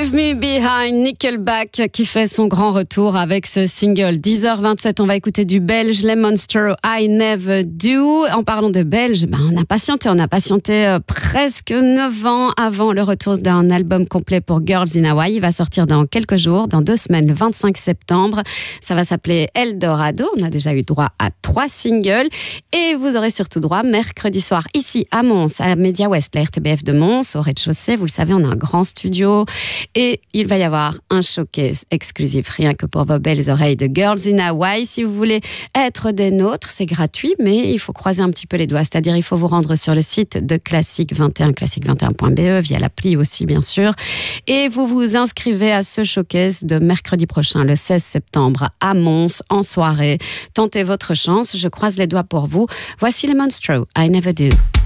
Leave Me Behind, Nickelback qui fait son grand retour avec ce single. 10h27, on va écouter du belge, Les Monsters, I Never Do. En parlant de belge, on a patienté presque 9 ans avant le retour d'un album complet pour Girls in Hawaii. Il va sortir dans quelques jours, dans 2 semaines, le 25 septembre. Ça va s'appeler Eldorado. On a déjà eu droit à 3 singles. Et vous aurez surtout droit mercredi soir, ici à Mons, à Média Ouest, la RTBF de Mons, au rez-de-chaussée. Vous le savez, on a un grand studio. Et il va y avoir un showcase exclusif, rien que pour vos belles oreilles, de Girls in Hawaii. Si vous voulez être des nôtres, c'est gratuit, mais il faut croiser un petit peu les doigts. C'est-à-dire, il faut vous rendre sur le site de Classique 21, classique21.be, via l'appli aussi, bien sûr. Et vous vous inscrivez à ce showcase de mercredi prochain, le 16 septembre, à Mons, en soirée. Tentez votre chance, je croise les doigts pour vous. Voici les Monsters, I Never Do.